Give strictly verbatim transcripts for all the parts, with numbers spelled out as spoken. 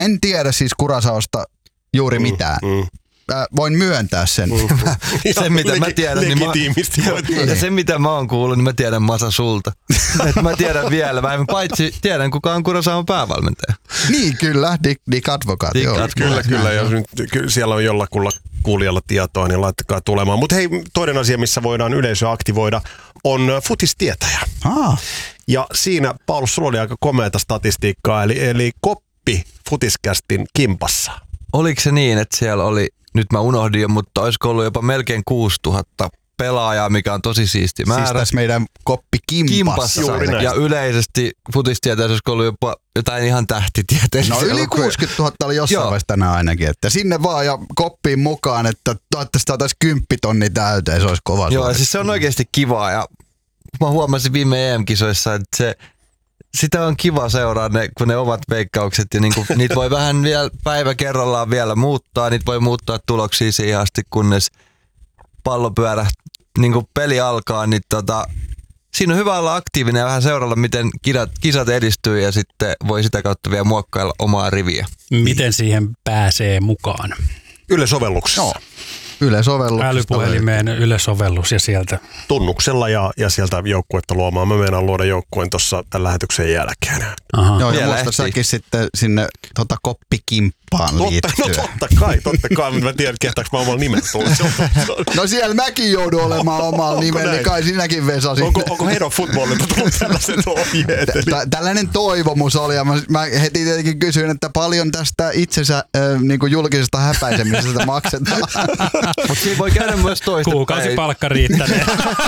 en tiedä siis Curaçaosta juuri mm, mitään. Mm. Mä voin myöntää sen. Mm. se, mitä mä tiedän, niin mä, ja se, mitä mä oon kuullut, niin mä tiedän Masa sulta. Et mä tiedän vielä vähemmän, paitsi tiedän, kuka on Curaçaon päävalmentaja. Niin, kyllä. Dick, Dick Advocaat. Dick joo. Advocaat. Kyllä, kyllä. Jos nyt siellä on jollakulla kuulijalla tietoa, niin laittakaa tulemaan. Mutta hei, toinen asia, missä voidaan yleisöä aktivoida, on futistietäjä. Ah. Ja siinä, Paulus, sulla oli aika komeata statistiikkaa, eli, eli koppi futiskästin kimpassa. Oliko se niin, että siellä oli, nyt mä unohdin jo, mutta olisiko ollut jopa melkein kuusituhatta pelaajaa, mikä on tosi siisti määrä. Siis tässä meidän koppi kimpassa. kimpassa. Ja yleisesti futistieteessä olisiko ollut jopa jotain ihan tähtitieteellisiä. No yli kuusikymmentätuhatta oli jossain vaiheessa tänään ainakin. Että sinne vaan ja koppiin mukaan, että toivottavasti saataisiin kymppitonni täyteen, se olisi kova. Joo, suoritus. Siis se on oikeasti kivaa ja mä huomasin viime E M-kisoissa, että se sitä on kiva seuraa, ne, kun ne ovat veikkaukset ja niinku, niitä voi vähän vielä päivä kerrallaan vielä muuttaa. Niitä voi muuttaa tuloksia siihen asti, kunnes pallopyörä, niinku peli alkaa. Niin tota, siinä on hyvä olla aktiivinen ja vähän seuralla, miten kisat, kisat edistyy ja sitten voi sitä kautta vielä muokkailla omaa riviä. Miten siihen pääsee mukaan? Yle sovelluksessa. No. Yle sovellus. Älypuhelimeen Yle sovellus ja sieltä. Tunnuksella ja, ja sieltä joukkuetta luomaan. Mä meinaan luoda joukkueen tuossa tämän lähetyksen jälkeen. Aha. Joo, ja musta säkin sitten sinne tota, koppikimppaan liittyy. No totta kai, totta kai, mutta mä tiedän, kehtaanko mä omalla nimellä tulla. No siellä mäkin joudun olemaan omalla nimellä, niin kai sinäkin Vesa sinne. Onko, onko Head of Footballilta tullut tällaiset ohjeet? Tä, tällainen toivomus oli ja mä, mä heti tietenkin kysyin, että paljon tästä itsensä äh, niin kuin julkisesta häpäisemisestä maksetaan. Mutta siinä voi käydä myös toistepäin. Kuukausipalkka riittäneen.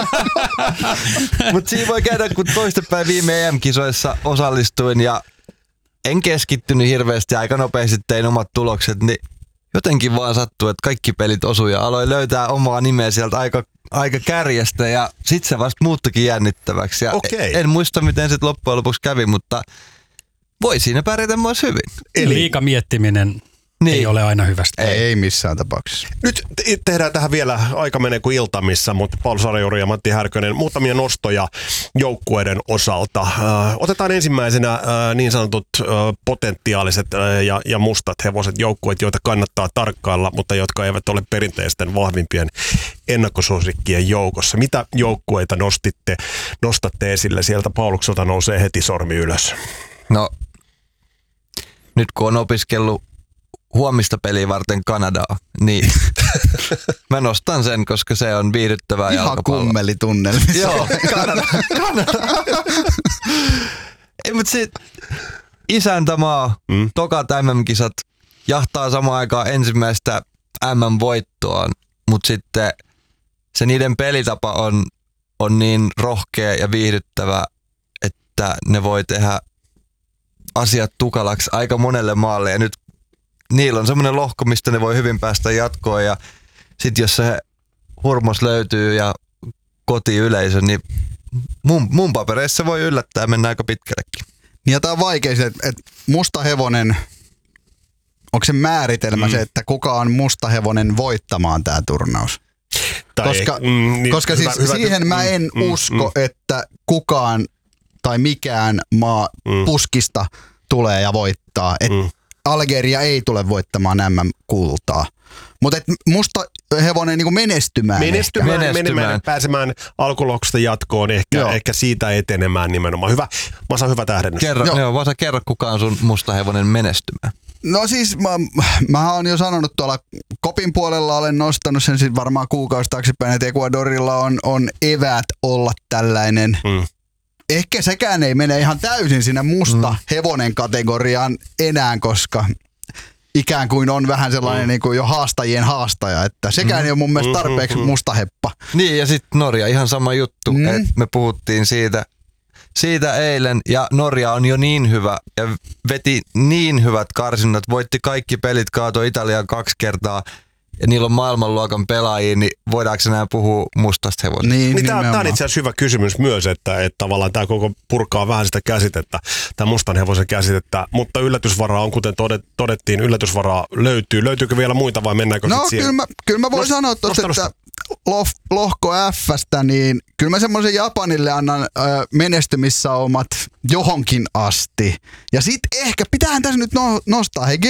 Mutta siinä voi käydä, kun toistepäin viime E M-kisoissa osallistuin ja en keskittynyt hirveästi, aika nopeasti tein omat tulokset, niin jotenkin vaan sattui, että kaikki pelit osui ja aloin löytää omaa nimeä sieltä aika, aika kärjestä ja sit se vasta muuttukin jännittäväksi. Ja okay. En muista, miten sitten loppujen lopuksi kävi, mutta voi siinä pärjätä myös hyvin. Eli liika miettiminen niin. Ei ole aina hyvästä. Ei, ei missään tapauksessa. Nyt tehdään tähän vielä, aika menee kuin iltamissa, mutta Paul Sarajuri ja Matti Härkönen, muutamia nostoja joukkueiden osalta. Äh, otetaan ensimmäisenä äh, niin sanotut äh, potentiaaliset äh, ja, ja mustat hevoset joukkueet, joita kannattaa tarkkailla, mutta jotka eivät ole perinteisten vahvimpien ennakkosuosikkien joukossa. Mitä joukkueita nostitte, nostatte esille? Sieltä Paulukselta nousee heti sormi ylös. No, nyt kun on opiskellut huomista peliä varten Kanadaa, niin mä nostan sen, koska se on viihdyttävää ihan jalkapalloa. Ihan kummelitunnelmissa. Joo, Kanada. Kanada. Ei, mutta sit isäntämaa, mm. tokat M M-kisat, jahtaa samaan aikaan ensimmäistä M M-voittoa, mutta sitten se niiden pelitapa on, on niin rohkea ja viihdyttävä, että ne voi tehdä asiat tukalaksi aika monelle maalle ja nyt niillä on semmoinen lohko, mistä ne voi hyvin päästä jatkoon ja sit jos se hurmos löytyy ja kotiyleisö, niin mun, mun papereissa voi yllättää mennä aika pitkällekin. Niin ja tää on vaikea se, että et musta hevonen, onko se määritelmä mm. se, että kuka on musta hevonen voittamaan tää turnaus? Tai koska ei, mm, niin, koska hyvä, siis hyvä, siihen hyvä, mä en mm, usko, mm, että kukaan tai mikään maa mm. puskista tulee ja voittaa. Et mm. Algeria ei tule voittamaan M M-kultaa. Mutta musta hevonen niin menestymään. Menestymään, menestymään. Pääsemään alkulohkosta jatkoon, ehkä, ehkä siitä etenemään nimenomaan. Hyvä, Masa, hyvä tähdennys. Kerro, joo. Joo, Masa, kerro, kuka on sun musta hevonen menestymään. No siis, mä, mä oon jo sanonut tuolla Kopin puolella, olen nostanut sen siis varmaan kuukausi taaksepäin, että Ecuadorilla on, on eväät olla tällainen. Mm. Ehkä sekään ei mene ihan täysin sinne musta mm. hevonen kategoriaan enää, koska ikään kuin on vähän sellainen mm. niin kuin jo haastajien haastaja, että sekään mm. ei ole mun mielestä tarpeeksi mm. musta heppa. Niin ja sitten Norja, ihan sama juttu, mm. että me puhuttiin siitä, siitä eilen ja Norja on jo niin hyvä ja veti niin hyvät karsinnat, voitti kaikki pelit, kaatoi Italiaan kaksi kertaa. Ja niillä on maailmanluokan pelaajia, niin voidaanko enää puhua mustasta hevosesta? Niin, niin tämä on itse asiassa hyvä kysymys myös, että, että tavallaan tämä koko purkaa vähän sitä käsitettä, tämä mustan hevosen käsitettä, mutta yllätysvaraa on, kuten todettiin, yllätysvaraa löytyy. Löytyykö vielä muita vai mennäänkö no, sitten siihen? No kyllä mä, kyllä mä voin Nost, sanoa tuossa, että loh, lohko F:stä, niin kyllä mä semmoisen Japanille annan äh, menestymissaumat johonkin asti. Ja sitten ehkä, pitäähän tässä nyt no, nostaa, hei G